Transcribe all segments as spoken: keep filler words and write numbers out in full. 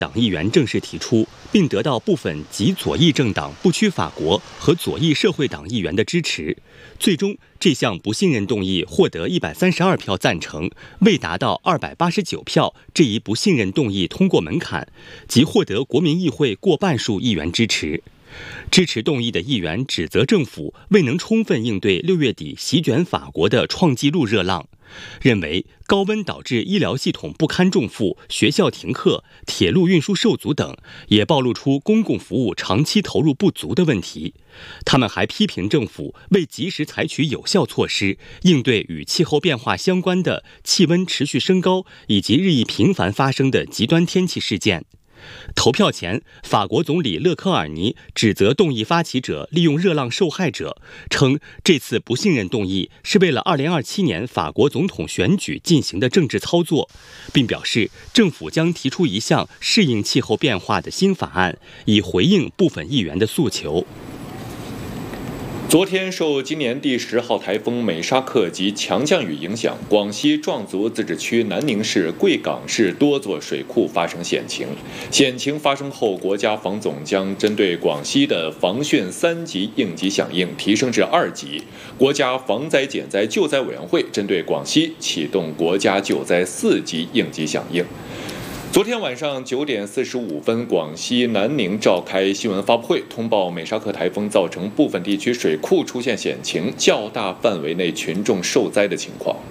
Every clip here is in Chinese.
党议员正式提出，并得到部分极左翼政党不屈法国和左翼社会党议员的支持。最终，这项不信任动议获得一百三十二票赞成，未达到二百八十九票这一不信任动议通过门槛，即获得国民议会过半数议员支持。支持动议的议员指责政府未能充分应对六月底席卷法国的创纪录热浪，认为高温导致医疗系统不堪重负，学校停课，铁路运输受阻等，也暴露出公共服务长期投入不足的问题。他们还批评政府未及时采取有效措施，应对与气候变化相关的气温持续升高以及日益频繁发生的极端天气事件。投票前，法国总理勒科尔尼指责动议发起者利用热浪受害者，称这次不信任动议是为了二零二七年法国总统选举进行的政治操作，并表示政府将提出一项适应气候变化的新法案，以回应部分议员的诉求。 昨天受今年第十号台风美沙克及强降雨影响，广西壮族自治区南宁市、贵港市多座水库发生险情。险情发生后，国家防总将针对广西的防汛三级应急响应提升至二级。国家防灾减灾救灾委员会针对广西启动国家救灾四级应急响应。昨天晚上九点四十五分，广西南宁召开新闻发布会，通报美沙克台风造成部分地区水库出现险情，较大范围内群众受灾的情况。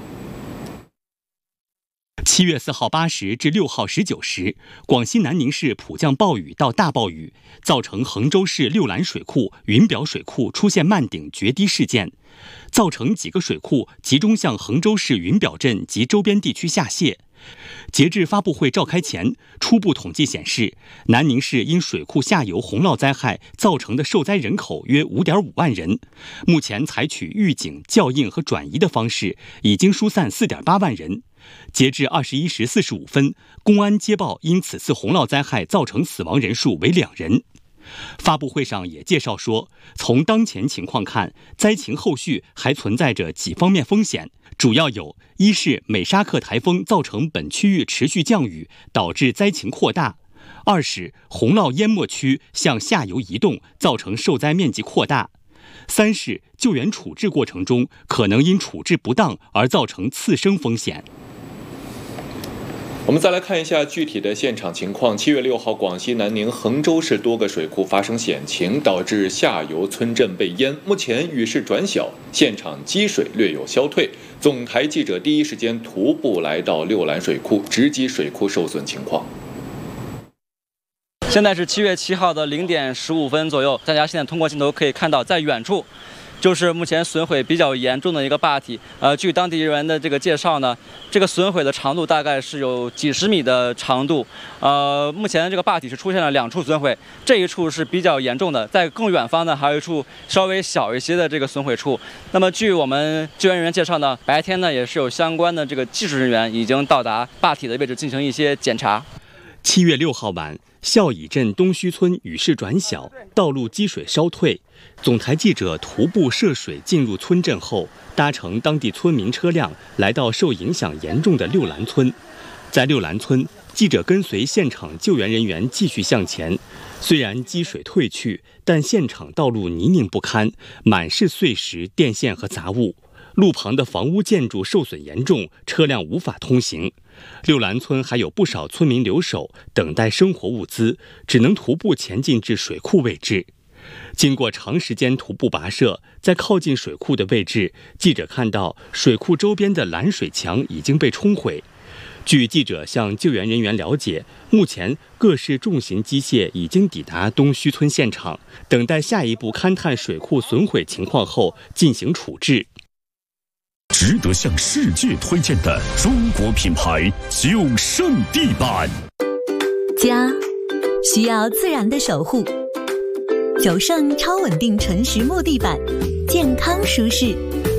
七月四号八时至六号十九时，广西南宁市普降暴雨到大暴雨，造成衡州市六兰水库、云表水库出现漫顶决堤事件，造成几个水库集中向衡州市云表镇及周边地区下泄。截至发布会召开前，初步统计显示，南宁市因水库下游洪涝灾害造成的受灾人口约 五点五万人。目前采取预警、校应和转移的方式，已经疏散 四点八万人。截至二十一时四十五分，公安接报因此次洪涝灾害造成死亡人数为两人。发布会上也介绍说，从当前情况看，灾情后续还存在着几方面风险，主要有：一是美沙克台风造成本区域持续降雨，导致灾情扩大；二是洪涝淹没区向下游移动，造成受灾面积扩大；三是救援处置过程中可能因处置不当而造成次生风险。 我们再来看一下具体的现场情况。七月六号，广西南宁衡州市多个水库发生险情，导致下游村镇被淹。目前雨势转小，现场积水略有消退。总台记者第一时间徒步来到六兰水库，直击水库受损情况。 现在是七月七号的零点十五分左右，大家现在通过镜头可以看到，在远处就是目前损毁比较严重的一个坝体。呃，据当地人的这个介绍呢，这个损毁的长度大概是有几十米的长度。呃，目前这个坝体是出现了两处损毁，这一处是比较严重的，在更远方呢还有一处稍微小一些的这个损毁处。那么据我们救援人员介绍呢，白天呢也是有相关的这个技术人员已经到达坝体的位置进行一些检查。 七月六号晚，孝乙镇东须村雨势转小，道路积水稍退。总台记者徒步涉水进入村镇后，搭乘当地村民车辆来到受影响严重的六兰村。在六兰村，记者跟随现场救援人员继续向前。虽然积水退去，但现场道路泥泞不堪，满是碎石、电线和杂物。路旁的房屋建筑受损严重，车辆无法通行。六兰村还有不少村民留守，等待生活物资，只能徒步前进至水库位置。经过长时间徒步跋涉，在靠近水库的位置，记者看到水库周边的拦水墙已经被冲毁。据记者向救援人员了解，目前各式重型机械已经抵达东须村现场，等待下一步勘探水库损毁情况后进行处置。 值得向世界推荐的中国品牌九胜地板。 家需要自然的守护，九胜超稳定纯实木地板，健康舒适。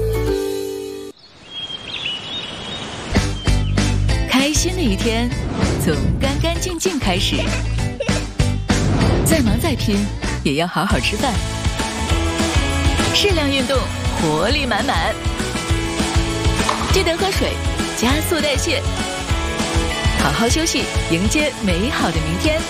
开心的一天从干干净净开始，再忙再拼也要好好吃饭，适量运动，活力满满。记得喝水，加速代谢。 好好休息，迎接美好的明天。